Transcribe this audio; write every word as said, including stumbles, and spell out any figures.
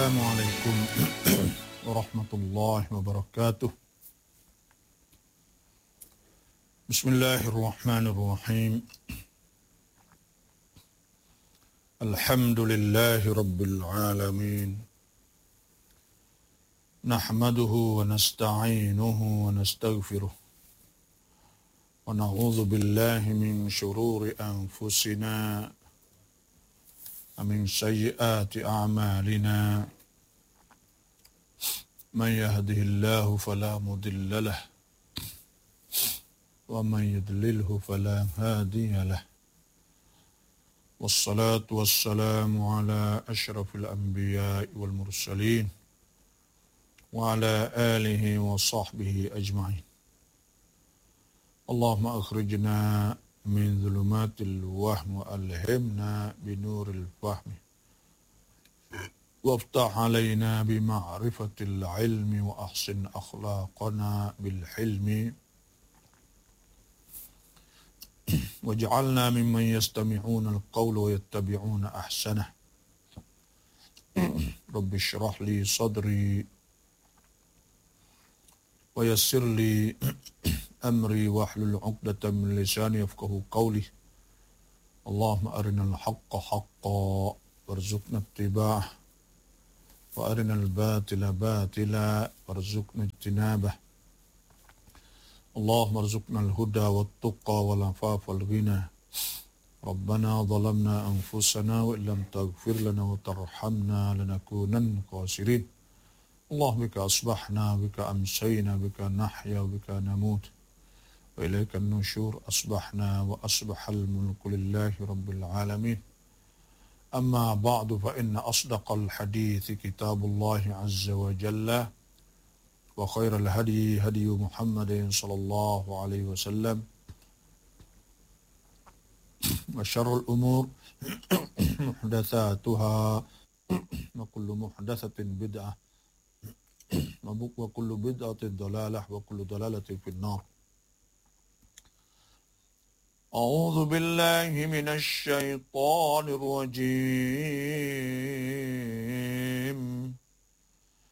Assalamualaikum warahmatullahi wabarakatuh. Bismillahirrahmanirrahim. Alhamdulillahi rabbil alamin. Nahmaduhu wa nasta'inuhu wa nastaghfiruh. Wa na'udzu billahi min shururi anfusina wa min sayyiati a'malina. Man yahdihillahu fala mudilla lahu wa man yudlilhu fala hadiya lahu. Wassalatu wassalamu ala asyrafil anbiya'i wal mursalin wa ala alihi wa sahbihi ajma'in. Allahumma akhrijna min dhulumatil wahm wa alhimna binuril fahmi وافتح علينا بمعرفة العلم وأحسن أخلاقنا بالحلم واجعلنا ممن يستمعون القول ويتبعون أحسنه. رب اشرح لي صدري ويسر لي أمري واحلل عقدة من لساني يفقهوا قولي. اللهم أرنا الحق حقا وارزقنا اتباعه وأرنا الباطل باطلا وارزقنا اجتنابه. اللهم ارزقنا الهدى والتقى والعفاف والغنى. ربنا ظلمنا أنفسنا وإن لم تغفر لنا وترحمنا لنكونن خاسرين. اللهم بك أصبحنا بك أمسينا بك نحيا وبك نموت وإليك النشور. أصبحنا وأصبح الملك لله رب العالمين. أما بعد فإن أصدق الحديث كتاب الله عز وجل وخير الهدي هدي محمد صلى الله عليه وسلم وشر الأمور محدثاتها وكل محدثة بدعة وكل بدعة ضلالة وكل ضلالة في النار. أعوذ بالله من الشيطان الرجيم.